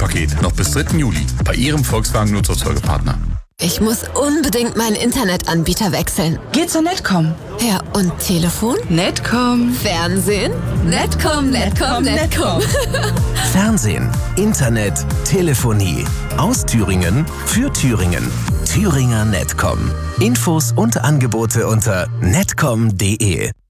Monatspaket noch bis 3. Juli bei Ihrem Volkswagen-Nutzfahrzeugepartner. Ich muss unbedingt meinen Internetanbieter wechseln. Geh zur Netcom. Ja, und Telefon? Netcom. Fernsehen? Netcom. Fernsehen, Internet, Telefonie. Aus Thüringen für Thüringen. Thüringer Netcom. Infos und Angebote unter netcom.de.